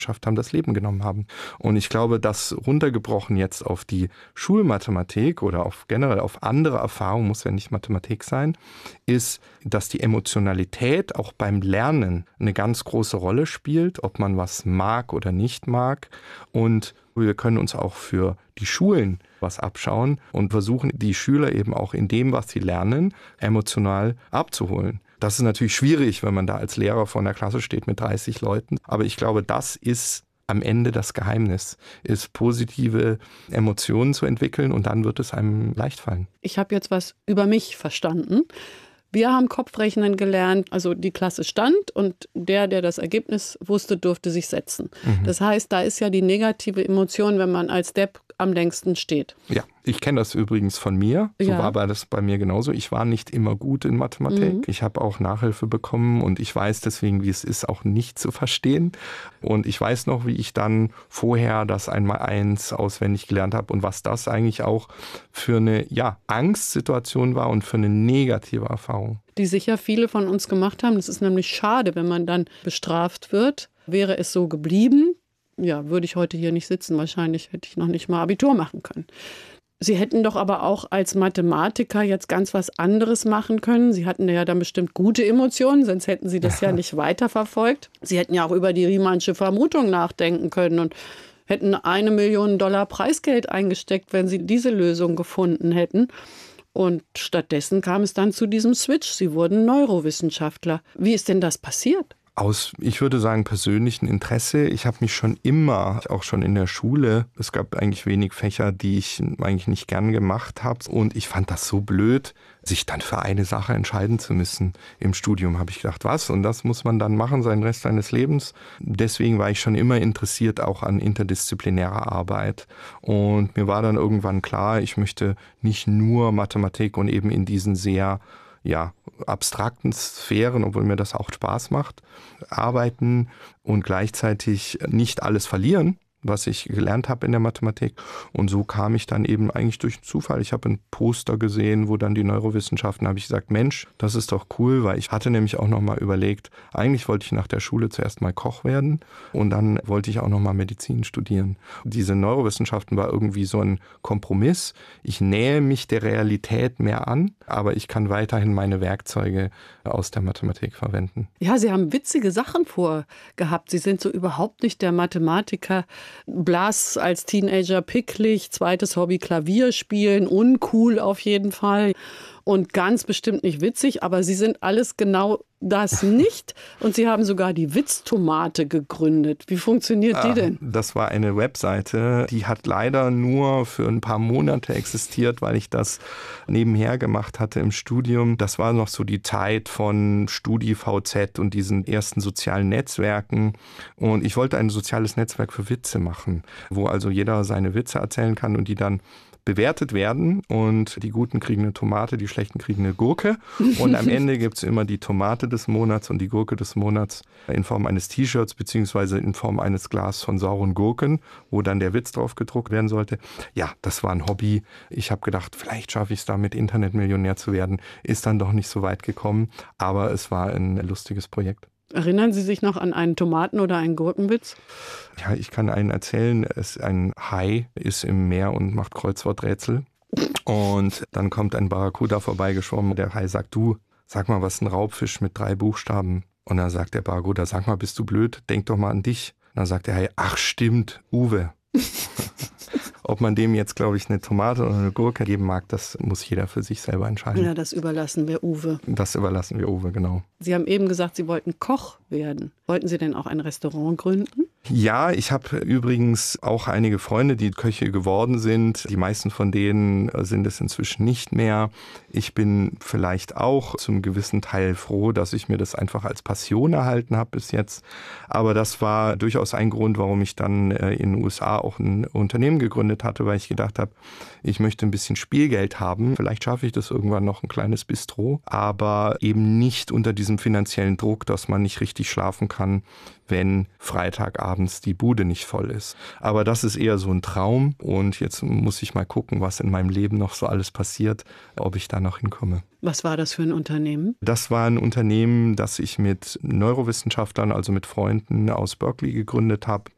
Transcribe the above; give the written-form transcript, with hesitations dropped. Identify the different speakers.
Speaker 1: haben, das Leben genommen haben. Und ich glaube, das runtergebrochen jetzt auf die Schulmathematik oder generell auf andere Erfahrungen, muss ja nicht Mathematik sein, ist, dass die Emotionalität auch beim Lernen eine ganz große Rolle spielt, ob man was mag oder nicht mag. Und wir können uns auch für die Schulen was abschauen und versuchen, die Schüler eben auch in dem, was sie lernen, emotional abzuholen. Das ist natürlich schwierig, wenn man da als Lehrer vor einer Klasse steht mit 30 Leuten. Aber ich glaube, das ist am Ende das Geheimnis, ist positive Emotionen zu entwickeln und dann wird es einem leicht fallen.
Speaker 2: Ich habe jetzt was über mich verstanden. Wir haben Kopfrechnen gelernt, also die Klasse stand und der das Ergebnis wusste, durfte sich setzen. Das heißt, da ist ja die negative Emotion, wenn man als Depp am längsten steht.
Speaker 1: Ja, ich kenne das übrigens von mir. So war das bei mir genauso. Ich war nicht immer gut in Mathematik. Ich habe auch Nachhilfe bekommen und ich weiß deswegen, wie es ist, auch nicht zu verstehen. Und ich weiß noch, wie ich dann vorher das 1x1 auswendig gelernt habe und was das eigentlich auch für eine Angstsituation war und für eine negative Erfahrung.
Speaker 2: Die sicher viele von uns gemacht haben. Das ist nämlich schade, wenn man dann bestraft wird. Wäre es so geblieben, würde ich heute hier nicht sitzen. Wahrscheinlich hätte ich noch nicht mal Abitur machen können. Sie hätten doch aber auch als Mathematiker jetzt ganz was anderes machen können. Sie hatten ja dann bestimmt gute Emotionen, sonst hätten Sie das ja nicht weiterverfolgt. Sie hätten ja auch über die Riemannsche Vermutung nachdenken können und hätten $1 Million Preisgeld eingesteckt, wenn Sie diese Lösung gefunden hätten. Und stattdessen kam es dann zu diesem Switch. Sie wurden Neurowissenschaftler. Wie ist denn das passiert?
Speaker 1: Aus, ich würde sagen, persönlichen Interesse. Ich habe mich schon immer, auch schon in der Schule, es gab eigentlich wenig Fächer, die ich eigentlich nicht gern gemacht habe. Und ich fand das so blöd, sich dann für eine Sache entscheiden zu müssen. Im Studium habe ich gedacht, was? Und das muss man dann machen, seinen Rest seines Lebens. Deswegen war ich schon immer interessiert auch an interdisziplinärer Arbeit. Und mir war dann irgendwann klar, ich möchte nicht nur Mathematik und eben in diesen sehr abstrakten Sphären, obwohl mir das auch Spaß macht, arbeiten und gleichzeitig nicht alles verlieren, was ich gelernt habe in der Mathematik. Und so kam ich dann eben eigentlich durch Zufall. Ich habe ein Poster gesehen, wo dann die Neurowissenschaften, habe ich gesagt, Mensch, das ist doch cool, weil ich hatte nämlich auch noch mal überlegt, eigentlich wollte ich nach der Schule zuerst mal Koch werden und dann wollte ich auch noch mal Medizin studieren. Diese Neurowissenschaften war irgendwie so ein Kompromiss. Ich nähe mich der Realität mehr an, aber ich kann weiterhin meine Werkzeuge aus der Mathematik verwenden.
Speaker 2: Ja, Sie haben witzige Sachen vorgehabt. Sie sind so überhaupt nicht der Mathematiker. Blas als Teenager picklig, zweites Hobby Klavier spielen, uncool auf jeden Fall und ganz bestimmt nicht witzig, aber Sie sind alles genau das nicht und Sie haben sogar die Witztomate gegründet. Wie funktioniert die denn?
Speaker 1: Das war eine Webseite, die hat leider nur für ein paar Monate existiert, weil ich das nebenher gemacht hatte im Studium. Das war noch so die Zeit von StudiVZ und diesen ersten sozialen Netzwerken und ich wollte ein soziales Netzwerk für Witze machen, wo also jeder seine Witze erzählen kann und die dann bewertet werden und die Guten kriegen eine Tomate, die Schlechten kriegen eine Gurke und am Ende gibt es immer die Tomate des Monats und die Gurke des Monats in Form eines T-Shirts beziehungsweise in Form eines Glas von sauren Gurken, wo dann der Witz drauf gedruckt werden sollte. Ja, das war ein Hobby. Ich habe gedacht, vielleicht schaffe ich es damit, Internetmillionär zu werden. Ist dann doch nicht so weit gekommen, aber es war ein lustiges Projekt.
Speaker 2: Erinnern Sie sich noch an einen Tomaten- oder einen Gurkenwitz?
Speaker 1: Ja, ich kann einen erzählen. Ein Hai ist im Meer und macht Kreuzworträtsel. Und dann kommt ein Barracuda vorbeigeschwommen. Der Hai sagt, du, sag mal, was ist ein Raubfisch mit 3 Buchstaben? Und dann sagt der Barracuda, sag mal, bist du blöd? Denk doch mal an dich. Und dann sagt der Hai, ach stimmt, Uwe. Ob man dem jetzt, glaube ich, eine Tomate oder eine Gurke geben mag, das muss jeder für sich selber entscheiden.
Speaker 2: Ja, das überlassen wir Uwe.
Speaker 1: Das überlassen wir Uwe, genau.
Speaker 2: Sie haben eben gesagt, Sie wollten Koch werden. Wollten Sie denn auch ein Restaurant gründen?
Speaker 1: Ja, ich habe übrigens auch einige Freunde, die Köche geworden sind. Die meisten von denen sind es inzwischen nicht mehr. Ich bin vielleicht auch zum gewissen Teil froh, dass ich mir das einfach als Passion erhalten habe bis jetzt. Aber das war durchaus ein Grund, warum ich dann in den USA auch ein Unternehmen gegründet hatte, weil ich gedacht habe, ich möchte ein bisschen Spielgeld haben. Vielleicht schaffe ich das irgendwann noch, ein kleines Bistro, aber eben nicht unter diesem finanziellen Druck, dass man nicht richtig schlafen kann, wenn Freitagabends die Bude nicht voll ist. Aber das ist eher so ein Traum und jetzt muss ich mal gucken, was in meinem Leben noch so alles passiert, ob ich da noch hinkomme.
Speaker 2: Was war das für ein Unternehmen?
Speaker 1: Das war ein Unternehmen, das ich mit Neurowissenschaftlern, also mit Freunden aus Berkeley gegründet habe.